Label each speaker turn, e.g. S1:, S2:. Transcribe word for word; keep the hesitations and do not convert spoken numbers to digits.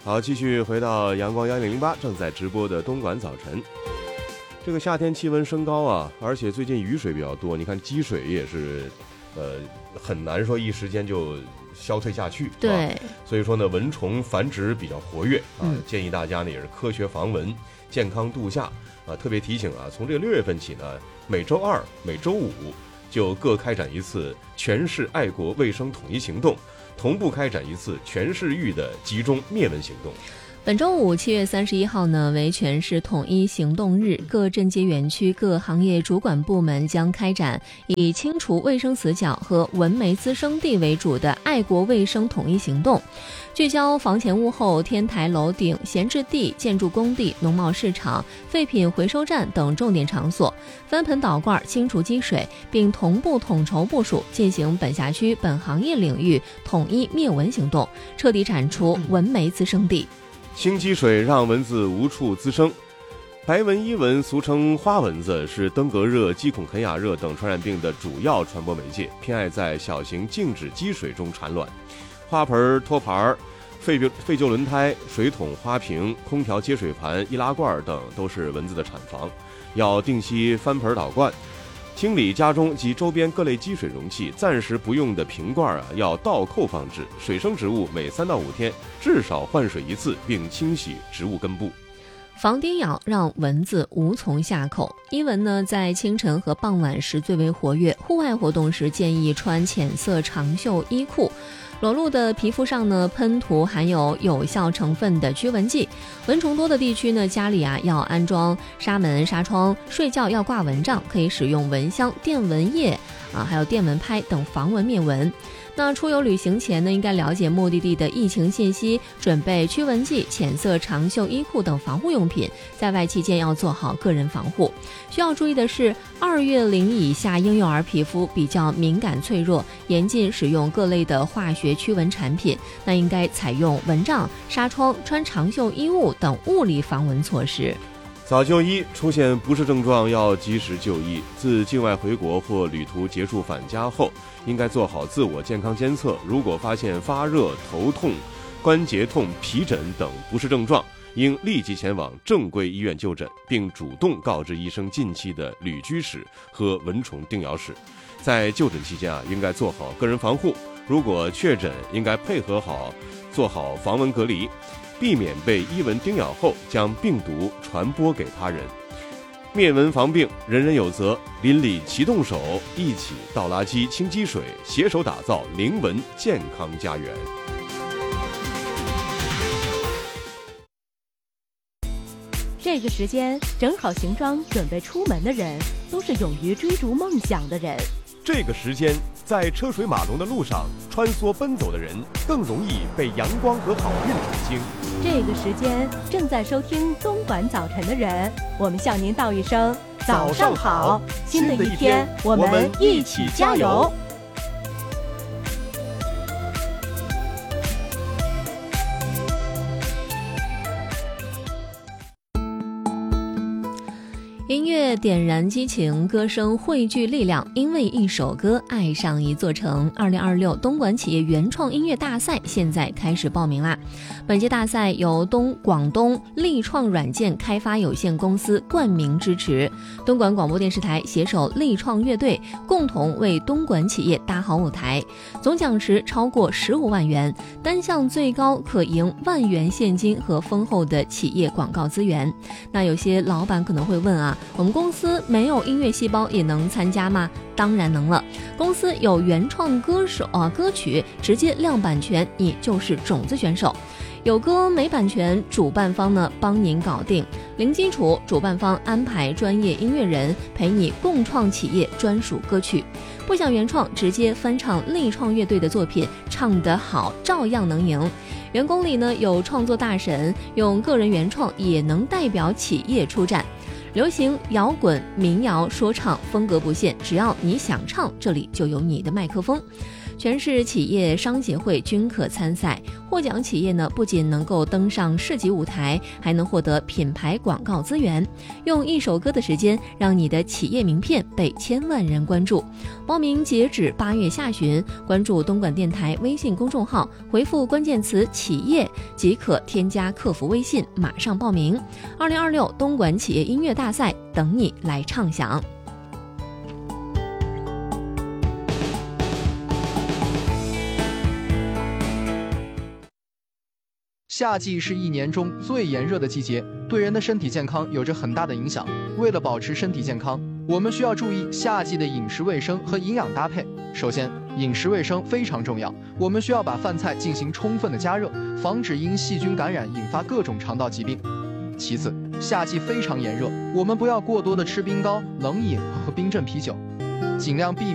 S1: 好，继续回到阳光一零零八正在直播的东莞早晨。这个夏天气温升高啊，而且最近雨水比较多，你看积水也是呃很难说一时间就消退下去。
S2: 对、啊，
S1: 所以说呢，蚊虫繁殖比较活跃啊、
S2: 嗯，
S1: 建议大家呢也是科学防蚊，健康度夏啊。特别提醒啊，从这个六月份起呢，每周二、每周五就各开展一次全市爱国卫生统一行动，同步开展一次全市域的集中灭蚊行动。
S2: 本周五七月三十一号呢为全市统一行动日，各镇街园区各行业主管部门将开展以清除卫生死角和蚊媒滋生地为主的爱国卫生统一行动，聚焦房前屋后、天台楼顶、闲置地、建筑工地、农贸市场、废品回收站等重点场所，翻盆倒罐清除积水，并同步统筹部署进行本辖区本行业领域统一灭蚊行动，彻底铲除蚊媒滋生地。
S1: 清积水让蚊子无处滋生。白纹伊蚊俗称花蚊子，是登革热、鸡孔肯雅热等传染病的主要传播媒介，偏爱在小型静止积水中产卵。花盆、托盘、废废旧轮胎、水桶、花瓶、空调接水盘、易拉罐等都是蚊子的产房，要定期翻盆倒罐，清理家中及周边各类积水容器，暂时不用的瓶罐啊，要倒扣放置。水生植物每三到五天至少换水一次，并清洗植物根部。
S2: 防叮咬让蚊子无从下口。伊蚊呢，在清晨和傍晚时最为活跃，户外活动时建议穿浅色长袖衣裤。裸露的皮肤上呢，喷涂含有有效成分的驱蚊剂。蚊虫多的地区呢，家里啊要安装纱门、纱窗，睡觉要挂蚊帐，可以使用蚊香、电蚊液啊，还有电蚊拍等防蚊灭蚊。那出游旅行前呢，应该了解目的地的疫情信息，准备驱蚊剂、浅色长袖衣裤等防护用品。在外期间要做好个人防护。需要注意的是，二月龄以下婴幼儿皮肤比较敏感脆弱，严禁使用各类的化学驱蚊产品。那应该采用蚊帐、纱窗、穿长袖衣物等物理防蚊措施。
S1: 早就医，出现不适症状要及时就医。自境外回国或旅途结束返家后，应该做好自我健康监测。如果发现发热、头痛、关节痛、皮疹等不适症状，应立即前往正规医院就诊，并主动告知医生近期的旅居史和蚊虫叮咬史。在就诊期间啊，应该做好个人防护。如果确诊，应该配合好做好防蚊隔离，避免被伊蚊叮咬后将病毒传播给他人。灭蚊防病，人人有责，邻里齐动手，一起倒垃圾、清积水，携手打造零蚊健康家园。
S3: 这个时间整好行装准备出门的人，都是勇于追逐梦想的人。
S1: 这个时间，在车水马龙的路上穿梭奔走的人，更容易被阳光和好运垂青。
S3: 这个时间，正在收听东莞早晨的人，我们向您道一声早上好，新的一天，我们一起加油。
S2: 音乐点燃激情，歌声汇聚力量，因为一首歌爱上一座城。二零二六东莞企业原创音乐大赛现在开始报名啦！本届大赛由东广东力创软件开发有限公司冠名支持，东莞广播电视台携手力创乐队，共同为东莞企业搭好舞台。总奖池超过十五万元，单项最高可赢万元现金和丰厚的企业广告资源。那有些老板可能会问啊，我们公司没有音乐细胞也能参加吗？当然能了，公司有原创歌手啊歌曲，直接亮版权，你就是种子选手。有歌没版权，主办方呢帮您搞定，零基础，主办方安排专业音乐人陪你共创企业专属歌曲。不想原创，直接翻唱力创乐队的作品，唱得好照样能赢。员工里呢有创作大神，用个人原创也能代表企业出战。流行、摇滚、民谣、说唱风格不限，只要你想唱，这里就有你的麦克风。 全市企业商协会均可参赛。获奖企业呢，不仅能够登上市级舞台，还能获得品牌广告资源。用一首歌的时间，让你的企业名片被千万人关注。报名截止八月下旬，关注东莞电台微信公众号，回复关键词“企业”即可添加客服微信，马上报名。二零二六东莞企业音乐大赛等你来畅享。
S4: 夏季是一年中最炎热的季节，对人的身体健康有着很大的影响。为了保持身体健康，我们需要注意夏季的饮食卫生和营养搭配。首先，饮食卫生非常重要，我们需要把饭菜进行充分的加热，防止因细菌感染引发各种肠道疾病。其次，夏季非常炎热，我们不要过多的吃冰糕、冷饮和冰镇啤酒，尽量避免